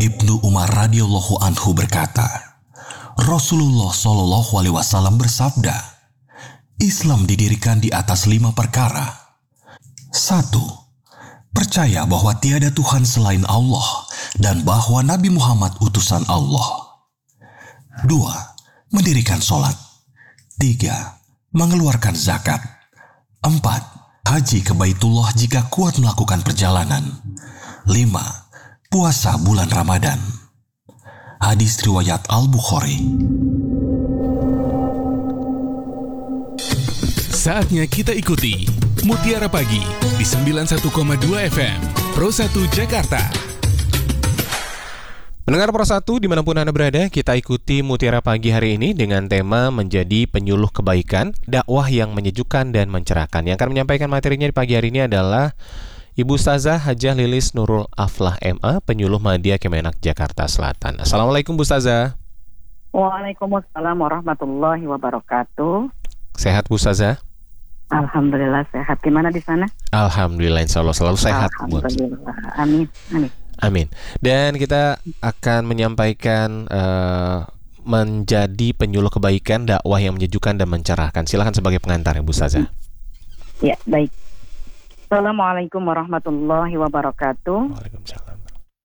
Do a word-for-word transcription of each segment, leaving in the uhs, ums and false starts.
Ibnu Umar radhiyallahu anhu berkata, Rasulullah shallallahu alaihi wasallam bersabda, Islam didirikan di atas lima perkara. Satu, percaya bahwa tiada Tuhan selain Allah dan bahwa Nabi Muhammad utusan Allah. Dua, mendirikan sholat. Tiga, mengeluarkan zakat. Empat, haji ke Baitullah jika kuat melakukan perjalanan. Lima, puasa bulan Ramadan. Hadis riwayat Al-Bukhari. Saatnya kita ikuti Mutiara Pagi di sembilan puluh satu koma dua F M Pro satu Jakarta. Pendengar Pro satu dimanapun Anda berada, kita ikuti Mutiara Pagi hari ini dengan tema menjadi penyuluh kebaikan, dakwah yang menyejukkan dan mencerahkan. Yang akan menyampaikan materinya di pagi hari ini adalah Ibu Ustazah Hajah Lilis Nurul Aflah M A, penyuluh Madya Kemenak Jakarta Selatan. Assalamualaikum Bu Ustazah. Waalaikumsalam warahmatullahi wabarakatuh. Sehat Bu Ustazah? Alhamdulillah sehat. Gimana di sana? Alhamdulillah, insya Allah selalu sehat. Alhamdulillah. Amin. Amin. Amin. Dan kita akan menyampaikan uh, menjadi penyuluh kebaikan, dakwah yang menyejukkan dan mencerahkan. Silakan sebagai pengantar ya Bu Ustazah. Ya, baik. Assalamualaikum warahmatullahi wabarakatuh. Waalaikumsalam.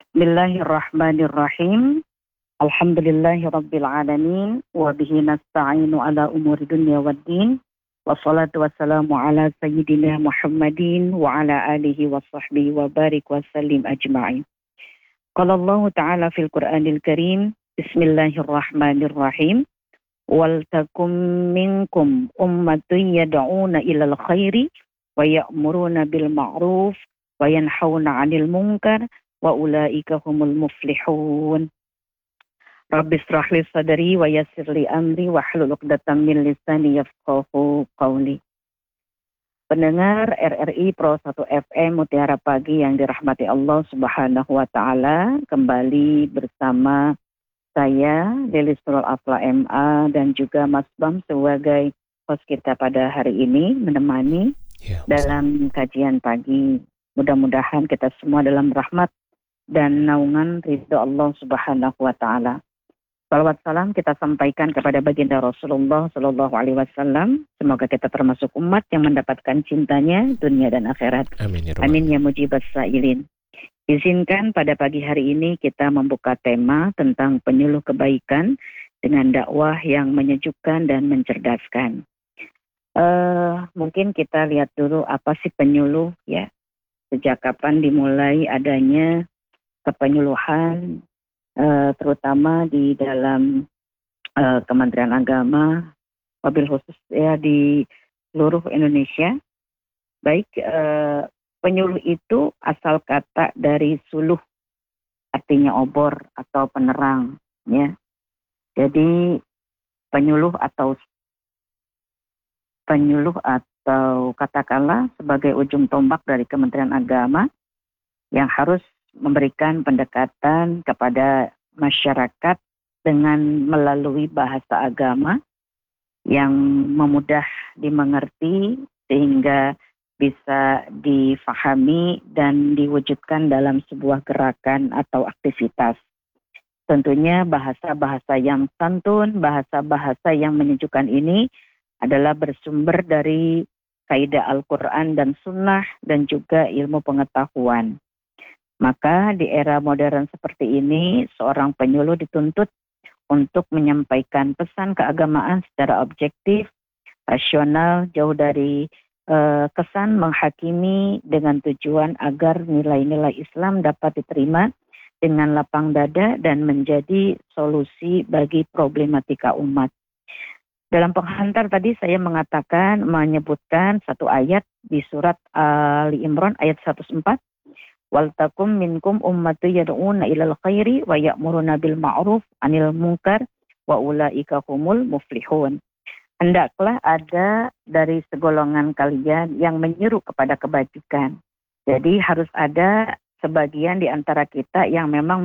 Bismillahirrahmanirrahim. Alhamdulillahirabbil alamin wa bihi nasta'inu ala umuri dunya waddin. Wassalatu wassalamu ala sayyidina Muhammadin wa ala alihi wa sahbihi wa barik wa sallim ajma'in. Qala Allah Ta'ala fil Qur'anil Karim, Bismillahirrahmanirrahim. Wal takum minkum ummatun yad'una ilal khairi wa ya'muruna bil ma'ruf wa yanhauna 'anil munkar wa ulaika humul muflihun. Rabbi shrah li sadri wa yassir li amri wahlul 'uqdatam min lisani yafqahu qawli. Pendengar R R I Pro satu F M Mutiara Pagi yang dirahmati Allah Subhanahu wa taala, kembali bersama saya Lilis Nurul Aflah M A dan juga Mas Bam sebagai host kita pada hari ini menemani ya, dalam kajian pagi. Mudah-mudahan kita semua dalam rahmat dan naungan ridho Allah Subhanahu wa taala. Salawat salam kita sampaikan kepada baginda Rasulullah Sallallahu Alaihi Wasallam. Semoga kita termasuk umat yang mendapatkan cintanya dunia dan akhirat. Amin ya, Amin ya mujibas sa'ilin. Izinkan pada pagi hari ini kita membuka tema tentang penyuluh kebaikan dengan dakwah yang menyejukkan dan mencerdaskan. Uh, mungkin kita lihat dulu apa sih penyuluh ya. Sejak kapan dimulai adanya kepenyuluhan, Uh, terutama di dalam uh, Kementerian Agama, wabil khusus ya di seluruh Indonesia. Baik, uh, penyuluh itu asal kata dari suluh, artinya obor atau penerang, ya. Jadi penyuluh atau penyuluh atau katakanlah sebagai ujung tombak dari Kementerian Agama yang harus memberikan pendekatan kepada masyarakat dengan melalui bahasa agama yang memudah dimengerti sehingga bisa difahami dan diwujudkan dalam sebuah gerakan atau aktivitas. Tentunya bahasa-bahasa yang santun, bahasa-bahasa yang menyejukkan ini adalah bersumber dari kaidah Al-Quran dan Sunnah dan juga ilmu pengetahuan. Maka di era modern seperti ini, seorang penyuluh dituntut untuk menyampaikan pesan keagamaan secara objektif, rasional, jauh dari uh, kesan menghakimi dengan tujuan agar nilai-nilai Islam dapat diterima dengan lapang dada dan menjadi solusi bagi problematika umat. Dalam penghantar tadi saya mengatakan, menyebutkan satu ayat di surat Ali Imran ayat seratus empat. Wal takum minkum ummatu yad'una ilal khairi wa ya'muruna bil ma'ruf 'anil munkar wa ulaika humul muflihun. Hendaklah ada dari segolongan kalian yang menyeru kepada kebajikan. Jadi harus ada sebagian di antara kita yang memang